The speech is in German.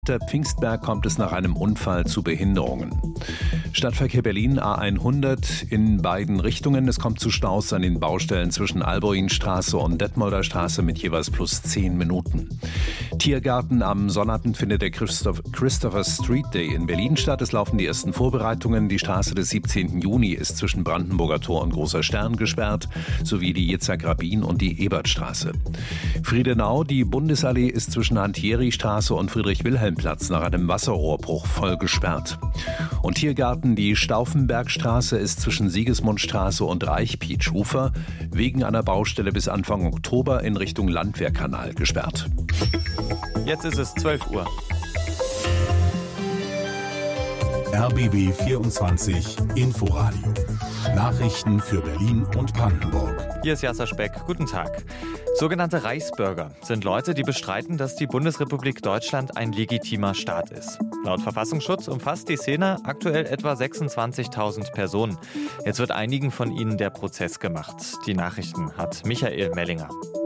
Der Pfingstberg kommt es nach einem Unfall zu Behinderungen. Stadtverkehr Berlin A100 in beiden Richtungen. Es kommt zu Staus an den Baustellen zwischen Alboinstraße und Detmolder Straße mit jeweils plus 10 Minuten. Tiergarten am Sonnabend findet der Christopher Street Day in Berlin statt. Es laufen die ersten Vorbereitungen. Die Straße des 17. Juni ist zwischen Brandenburger Tor und Großer Stern gesperrt, sowie die Yitzhak-Rabin und die Ebertstraße. Friedenau, die Bundesallee ist zwischen Hantieri-Straße und Friedrich-Wilhelm-Platz nach einem Wasserrohrbruch voll gesperrt. Und Tiergarten, die Stauffenbergstraße ist zwischen Sigismundstraße und Reichpietsch-Ufer wegen einer Baustelle bis Anfang Oktober in Richtung Landwehrkanal gesperrt. Jetzt ist es 12 Uhr. RBB 24 Inforadio. Nachrichten für Berlin und Brandenburg. Hier ist Jasser Speck. Guten Tag. Sogenannte Reichsbürger sind Leute, die bestreiten, dass die Bundesrepublik Deutschland ein legitimer Staat ist. Laut Verfassungsschutz umfasst die Szene aktuell etwa 26.000 Personen. Jetzt wird einigen von ihnen der Prozess gemacht. Die Nachrichten hat Michael Mellinger.